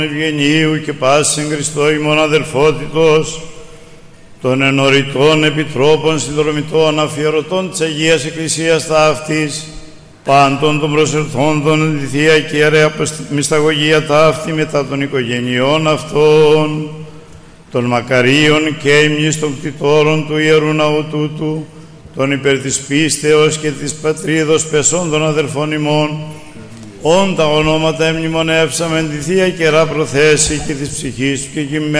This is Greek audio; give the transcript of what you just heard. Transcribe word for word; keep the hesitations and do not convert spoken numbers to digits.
ευγενίου και πάσης εν Χριστώ ημών αδελφότητος, των ενωρητών επιτρόπων συνδρομητών αφιερωτών της Αγίας Εκκλησίας ταύτης, πάντων των προσελθόντων τη Θεία και Ιερέα Μυσταγωγία ταύτη μετά των οικογενειών αυτών, των μακαρίων και ύμνης των κτητόρων του Ιερού Ναού τούτου, των υπέρ της πίστεως και της πατρίδος πεσόντων αδελφών ημών, όν τα ονόματα εμνημονεύσαμεν τη Θεία Καιρά προθέση και της ψυχής του και